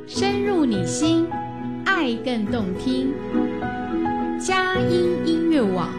深入你心，爱更动听。佳音音乐网。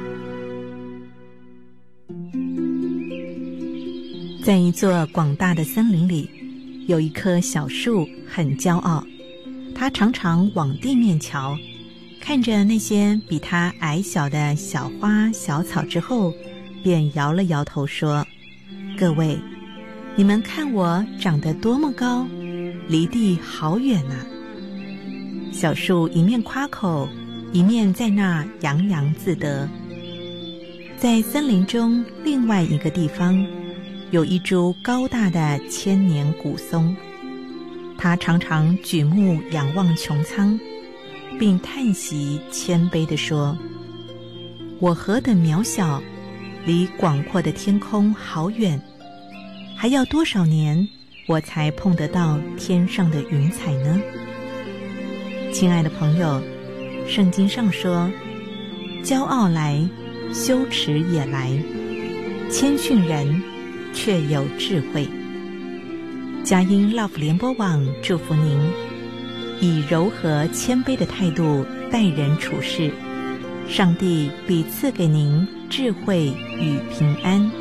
在一座广大的森林里，有一棵小树很骄傲，它常常往地面瞧，看着那些比它矮小的小花小草之后，便摇了摇头说：各位，你们看我长得多么高，离地好远啊。小树一面夸口，一面在那洋洋自得。在森林中另外一个地方，有一株高大的千年古松，它常常举目仰望穹苍，并叹息谦卑地说：我何等渺小，离广阔的天空好远，还要多少年我才碰得到天上的云彩呢？亲爱的朋友，圣经上说，骄傲来，羞耻也来，谦逊人却有智慧。佳音 Love 联播网祝福您，以柔和谦卑的态度待人处事，上帝必赐给您智慧与平安。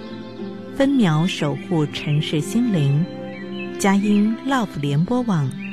分秒守护城市心灵，佳音 Love 联播网。